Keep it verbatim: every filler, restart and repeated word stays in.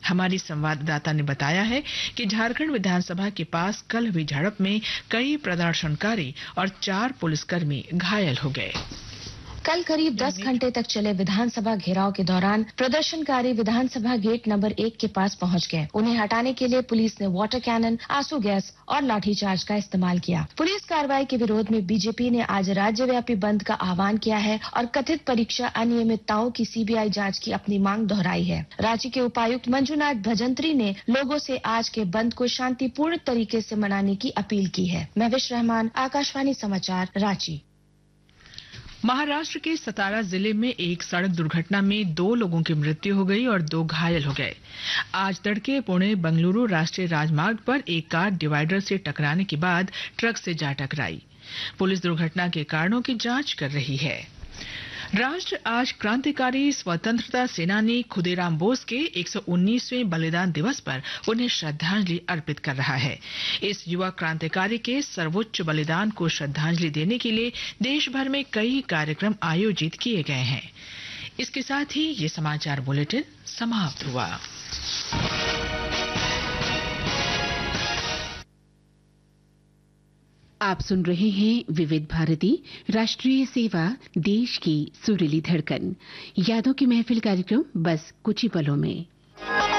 हमारी संवाददाता ने बताया है कि झारखंड विधानसभा के पास कल हुई झड़प में कई प्रदर्शनकारी और चार पुलिसकर्मी घायल हो गए। कल करीब दस घंटे तक चले विधानसभा घेराव के दौरान प्रदर्शनकारी विधानसभा गेट नंबर एक के पास पहुंच गए। उन्हें हटाने के लिए पुलिस ने वाटर कैनन, आंसू गैस और लाठीचार्ज का इस्तेमाल किया। पुलिस कार्रवाई के विरोध में बीजेपी ने आज राज्यव्यापी बंद का आह्वान किया है और कथित परीक्षा अनियमितताओं की सीबीआई जांच की अपनी मांग दोहराई है। रांची के उपायुक्त मंजुनाथ भजंत्री ने लोगों से आज के बंद को शांतिपूर्ण तरीके से मनाने की अपील की है। महविश रहमान, आकाशवाणी समाचार, रांची। महाराष्ट्र के सतारा जिले में एक सड़क दुर्घटना में दो लोगों की मृत्यु हो गई और दो घायल हो गए। आज तड़के पुणे बंगलुरु राष्ट्रीय राजमार्ग पर एक कार डिवाइडर से टकराने के बाद ट्रक से जा टकराई। पुलिस दुर्घटना के कारणों की जांच कर रही है। राष्ट्र आज क्रांतिकारी स्वतंत्रता सेनानी खुदीराम बोस के एक सौ उन्नीसवें बलिदान दिवस पर उन्हें श्रद्धांजलि अर्पित कर रहा है। इस युवा क्रांतिकारी के सर्वोच्च बलिदान को श्रद्धांजलि देने के लिए देश भर में कई कार्यक्रम आयोजित किए गए हैं। इसके साथ ही ये समाचार बुलेटिन समाप्त हुआ। आप सुन रहे हैं विविध भारती राष्ट्रीय सेवा, देश की सुरीली धड़कन। यादों की महफिल कार्यक्रम बस कुछ ही पलों में।